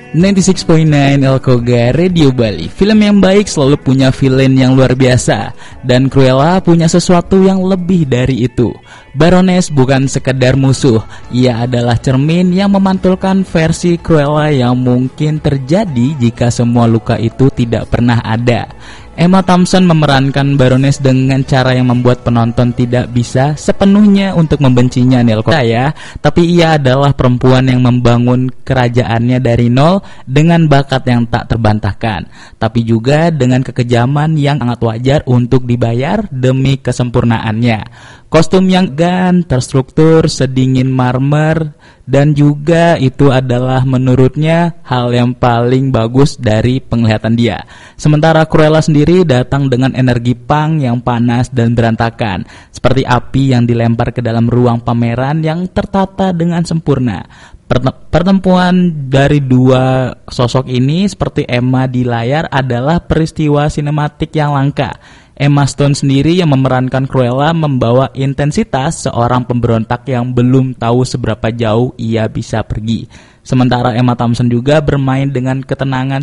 96.9 Elkoga Radio Bali. Film yang baik selalu punya villain yang luar biasa, dan Cruella punya sesuatu yang lebih dari itu. Baroness bukan sekedar musuh, ia adalah cermin yang memantulkan versi Cruella yang mungkin terjadi jika semua luka itu tidak pernah ada. Emma Thompson memerankan Baroness dengan cara yang membuat penonton tidak bisa sepenuhnya untuk membencinya, Nelko ya. Tapi ia adalah perempuan yang membangun kerajaannya dari nol dengan bakat yang tak terbantahkan, tapi juga dengan kekejaman yang sangat wajar untuk dibayar demi kesempurnaannya. Kostum yang terstruktur sedingin marmer, dan juga itu adalah menurutnya hal yang paling bagus dari penglihatan dia. Sementara Cruella sendiri datang dengan energi pang yang panas dan berantakan, seperti api yang dilempar ke dalam ruang pameran yang tertata dengan sempurna. Pertemuan dari dua sosok ini seperti Emma di layar adalah peristiwa sinematik yang langka. Emma Stone sendiri yang memerankan Cruella membawa intensitas seorang pemberontak yang belum tahu seberapa jauh ia bisa pergi. Sementara Emma Thompson juga bermain dengan ketenangan